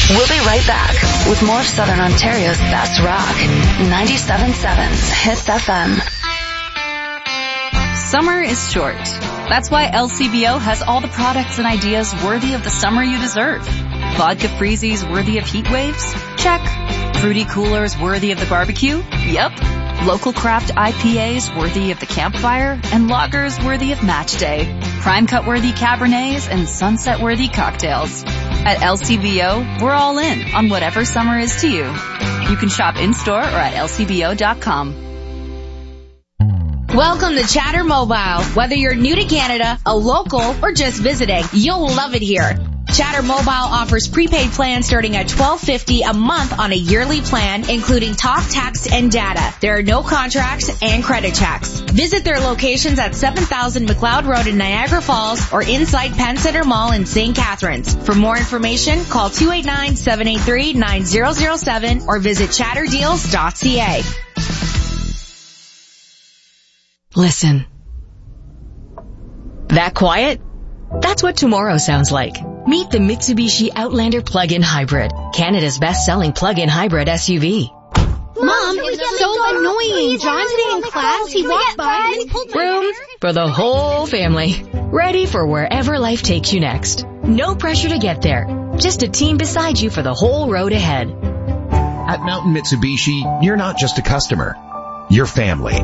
We'll be right back with more of Southern Ontario's best rock. 97.7 Hits FM. Summer is short. That's why LCBO has all the products and ideas worthy of the summer you deserve. Vodka freezies worthy of heat waves? Check. Fruity coolers worthy of the barbecue? Yep. Local craft IPAs worthy of the campfire, and lagers worthy of match day. Prime cut worthy Cabernets and sunset worthy cocktails. At LCBO, we're all in on whatever summer is to you. You can shop in-store or at lcbo.com. Welcome to Chatter Mobile. Whether you're new to Canada, a local, or just visiting, you'll love it here. Chatter Mobile offers prepaid plans starting at $12.50 a month on a yearly plan, including talk, text, and data. There are no contracts and credit checks. Visit their locations at 7000 McLeod Road in Niagara Falls or inside Penn Center Mall in St. Catharines. For more information, call 289-783-9007 or visit chatterdeals.ca. Listen. That quiet? That's what tomorrow sounds like. Meet the Mitsubishi Outlander Plug-in Hybrid, Canada's best-selling plug-in hybrid SUV. Mom, it's so annoying. John today in class, he walked by and pulled my Room for the whole family. Ready for wherever life takes you next. No pressure to get there. Just a team beside you for the whole road ahead. At Mountain Mitsubishi, you're not just a customer. You're family.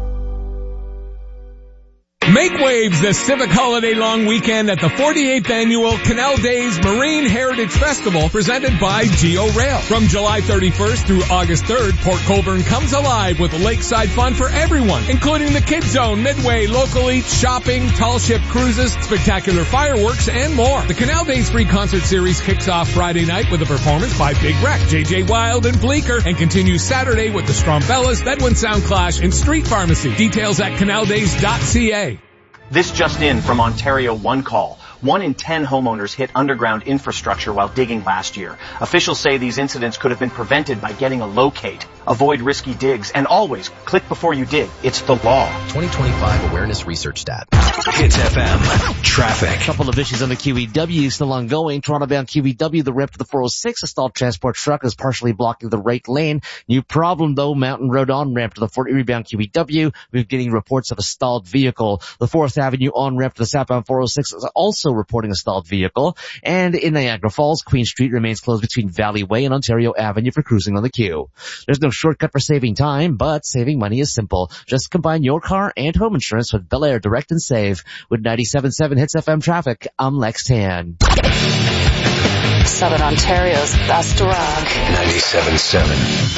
Make waves this Civic Holiday long weekend at the 48th Annual Canal Days Marine Heritage Festival presented by Geo Rail. From July 31st through August 3rd, Port Colborne comes alive with lakeside fun for everyone, including the Kids Zone, Midway, local eats, shopping, tall ship cruises, spectacular fireworks, and more. The Canal Days free concert series kicks off Friday night with a performance by Big Wreck, JJ Wild, and Bleecker, and continues Saturday with the Strombellas, Bedouin Sound Clash, and Street Pharmacy. Details at canaldays.ca. This just in from Ontario One Call. 1 in 10 homeowners hit underground infrastructure while digging last year. Officials say these incidents could have been prevented by getting a locate. Avoid risky digs and always click before you dig. It's the law. 2025 Awareness Research Stat. Hits FM. Traffic. A couple of issues on the QEW still ongoing. Toronto-bound QEW, the ramp to the 406, a stalled transport truck is partially blocking the right lane. New problem though, Mountain Road on-ramp to the Fort Erie-bound QEW. We're getting reports of a stalled vehicle. The 4th Avenue on-ramp to the southbound 406 is also reporting a stalled vehicle. And in Niagara Falls, Queen Street remains closed between Valley Way and Ontario Avenue for cruising on the Q. There's no shortcut for saving time, but saving money is simple. Just combine your car and home insurance with Bel Air Direct and Save. With 97.7 Hits FM traffic, I'm Lex Tan. Southern Ontario's best rock. 97.7.